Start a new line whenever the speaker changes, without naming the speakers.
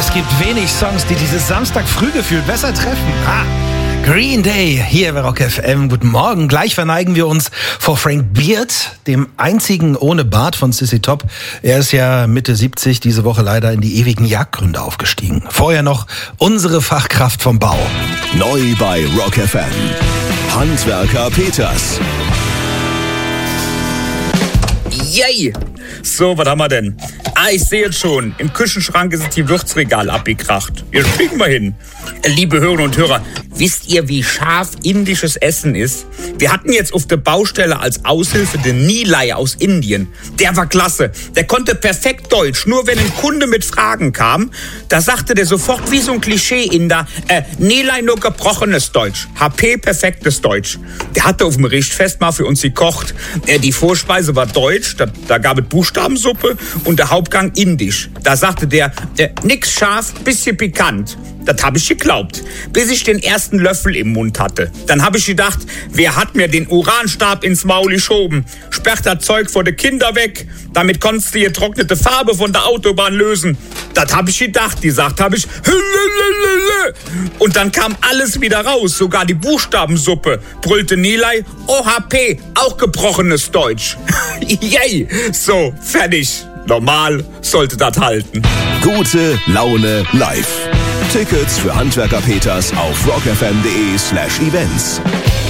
es gibt wenig Songs, die dieses Samstag-Frühgefühl besser treffen. Green Day, hier bei Rock FM. Guten Morgen. Gleich verneigen wir uns vor Frank Beard, dem einzigen ohne Bart von Sissy Top. Er ist ja Mitte 70, diese Woche leider in die ewigen Jagdgründe aufgestiegen. Vorher noch unsere Fachkraft vom Bau.
Neu bei Rock FM. Handwerker Peters.
Yay! So, was haben wir denn? Ich sehe es schon. Im Küchenschrank ist die Würzregal abgekracht. Jetzt kriegen wir hin. Liebe Hörerinnen und Hörer, wisst ihr, wie scharf indisches Essen ist? Wir hatten jetzt auf der Baustelle als Aushilfe den Nilay aus Indien. Der war klasse. Der konnte perfekt Deutsch. Nur wenn ein Kunde mit Fragen kam, da sagte der sofort wie so ein Klischee-Inder, Nilay nur gebrochenes Deutsch. HP perfektes Deutsch. Der hatte auf dem Richtfest mal für uns gekocht. Die Vorspeise war deutsch, da gab es Buchstabensuppe und der Hauptgang indisch. Da sagte der, nix scharf, bisschen pikant. Das habe ich geglaubt, bis ich den ersten Löffel im Mund hatte. Dann habe ich gedacht, wer hat mir den Uranstab ins Maul geschoben? Sperrt das Zeug vor den Kinder weg, damit konntest du die getrocknete Farbe von der Autobahn lösen. Das habe ich gedacht, gesagt habe ich. Und dann kam alles wieder raus, sogar die Buchstabensuppe, brüllte Nilay, OHP, auch gebrochenes Deutsch. Yay, so, fertig. Normal sollte das halten.
Gute Laune live. Tickets für Handwerker Peters auf rockfm.de/events.